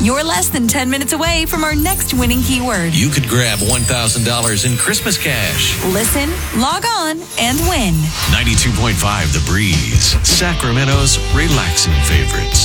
You're less than 10 minutes away from our next winning keyword. You could grab $1,000 in Christmas cash. Listen, log on, and win. 92.5 The Breeze, Sacramento's relaxing favorites.